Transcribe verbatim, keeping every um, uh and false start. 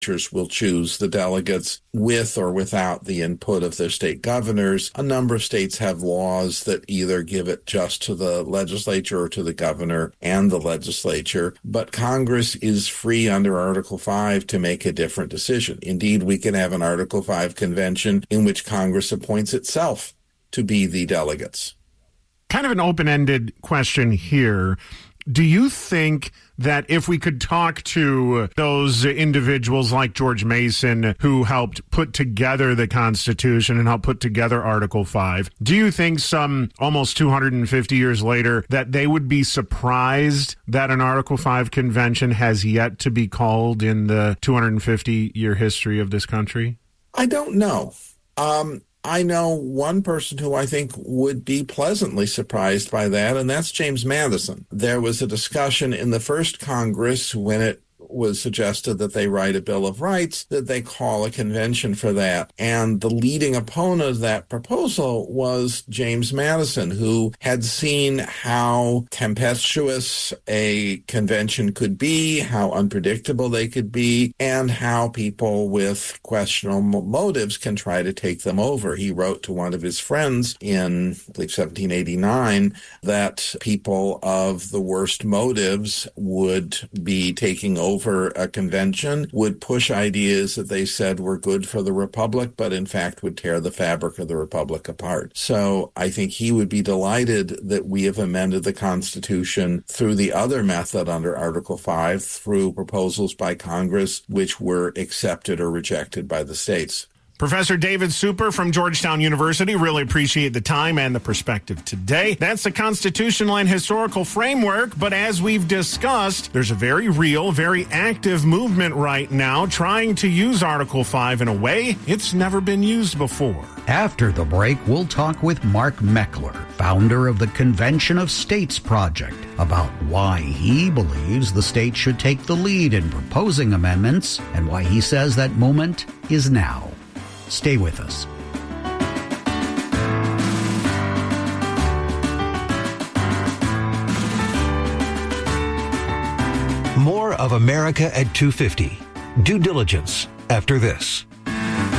will choose the delegates with or without the input of their state governors. A number of states have laws that either give it just to the legislature or to the governor and the legislature, but Congress is free under Article five to make a different decision. Indeed, we can have an Article five convention in which Congress appoints itself to be the delegates. Kind of an open-ended question here. Do you think that if we could talk to those individuals like George Mason who helped put together the Constitution and helped put together Article five, do you think some almost two hundred fifty years later that they would be surprised that an Article five convention has yet to be called in the two hundred fifty year history of this country? I don't know. Um, I know one person who I think would be pleasantly surprised by that, and that's James Madison. There was a discussion in the first Congress when it was suggested that they write a Bill of Rights, that they call a convention for that. And the leading opponent of that proposal was James Madison, who had seen how tempestuous a convention could be, how unpredictable they could be, and how people with questionable motives can try to take them over. He wrote to one of his friends in, I believe, seventeen eighty-nine, that people of the worst motives would be taking over a convention, would push ideas that they said were good for the Republic, but in fact would tear the fabric of the Republic apart. So I think he would be delighted that we have amended the Constitution through the other method under Article five, through proposals by Congress, which were accepted or rejected by the states. Professor David Super from Georgetown University, really appreciate the time and the perspective today. That's the constitutional and historical framework, but as we've discussed, there's a very real, very active movement right now trying to use Article five in a way it's never been used before. After the break, we'll talk with Mark Meckler, founder of the Convention of States Project, about why he believes the state should take the lead in proposing amendments and why he says that moment is now. Stay with us. More of America at two fifty. Due diligence after this.